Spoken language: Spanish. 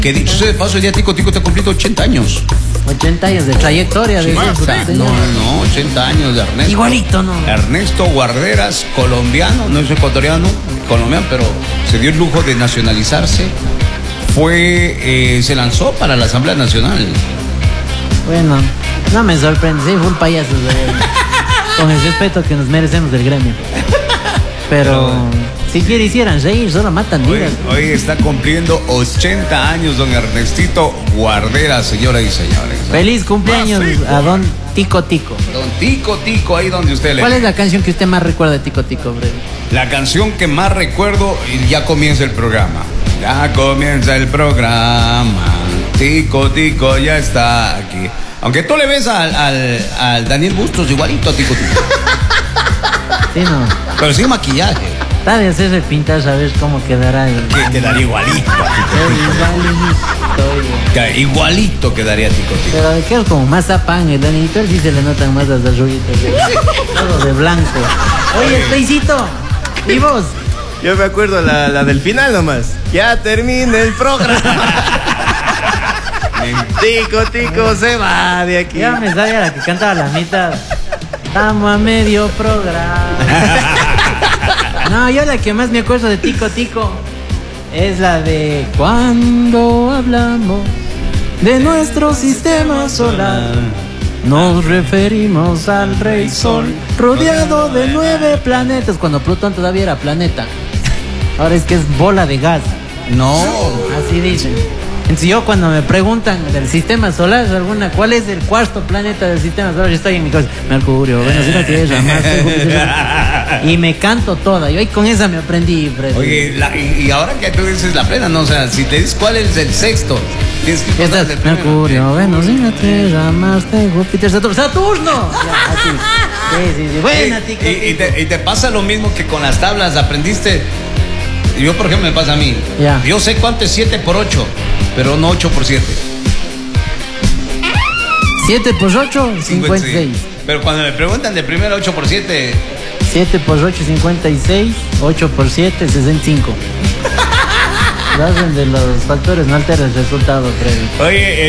Que dicho sea de paso, el día Tico Tico te ha cumplido 80 años. 80 años de trayectoria. Sí, de no, 80 años de Ernesto. Igualito, ¿no? Ernesto Guarderas, colombiano, no es ecuatoriano, colombiano, pero se dio el lujo de nacionalizarse. Se lanzó para la Asamblea Nacional. Bueno, no me sorprende, sí, full payasos. Con el respeto que nos merecemos del gremio. Pero si hicieran reír, solo matan vidas. Hoy está cumpliendo 80 años don Ernestito Guarderas, señoras y señores. Feliz cumpleaños a don Tico Tico. Don Tico Tico, ahí donde usted le... ¿Cuál es la canción que usted más recuerda de Tico Tico, breve? La canción que más recuerdo, y ya comienza el programa. Ya comienza el programa. Tico Tico ya está aquí. Aunque tú le ves al Daniel Bustos igualito a Tico Tico. Sí, no. Pero sin maquillaje. Está de hacerse pintar, sabes cómo quedará. Quedaría igualito. Igualito quedaría Tico Tico. Pero de que es como mazapán, el Danielito sí se le notan más las arruguitas. Todo de blanco. Oye, Peicito, ¿y vos? Yo me acuerdo la del final nomás. Ya termina el programa. Tico Tico se va de aquí. Ya me sabía la que cantaba la mitad. Estamos a medio programa. No, yo la que más me acuerdo de Tico Tico es la de cuando hablamos de nuestro sistema solar. Nos referimos al Rey Sol, rodeado de 9 planetas. Cuando Plutón todavía era planeta. Ahora es que es bola de gas. No. Así dicen. Entonces yo cuando me preguntan del sistema solar, ¿cuál es el cuarto planeta del sistema solar? Yo estoy en mi casa, Mercurio, Venus, la Tierra, Marte, y me canto toda. Yo ahí con esa me aprendí, Fred. Oye, y ahora que tú dices la plena, no, o sea, si te dices cuál es el sexto, tienes que contar el primero. Mercurio, Venus, la Tierra, Marte, Júpiter, ¡Saturno! Ya, así. Sí. Buena, Tico. Y te pasa lo mismo que con las tablas, aprendiste. Yo, por ejemplo, me pasa a mí. Ya. Yo sé cuánto es 7 por 8, pero no 8 por 7. 7 por 8, 56. Pero cuando me preguntan de primero 8 por 7... 7 por 8, 56. 8 por 7, 65. Lo hacen de los factores, no altera el resultado, Freddy. Oye,